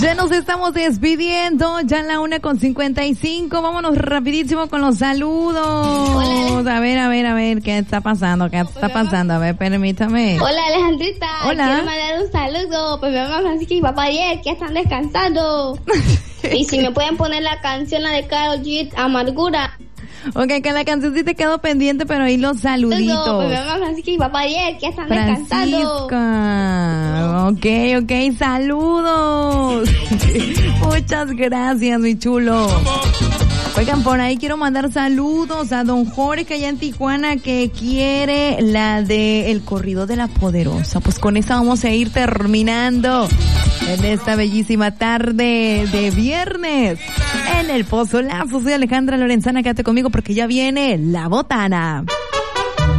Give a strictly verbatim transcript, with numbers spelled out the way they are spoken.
Ya nos estamos despidiendo, ya en la una con cincuenta y cinco, vámonos rapidísimo con los saludos. Hola. A ver, a ver, a ver, ¿qué está pasando? ¿Qué está pasando? A ver, permítame. Hola, Alejandrita. Hola. Quiero mandar un saludo para mi mamá Francisca y papá Diez, que están descansando. Y si me pueden poner la canción, la de Karol G, Amargura. Ok, que la canción sí te quedó pendiente, pero ahí los saluditos. Para mi mamá Francisca y papá Diez, que están descansando. Francisca. Ok, ok, saludos. Muchas gracias, mi chulo. Oigan, por ahí quiero mandar saludos a don Jorge allá en Tijuana, que quiere la de El Corrido de la Poderosa. Pues con esa vamos a ir terminando en esta bellísima tarde de viernes en El Pozo Lazo. Soy Alejandra Lorenzana, quédate conmigo porque ya viene La Botana.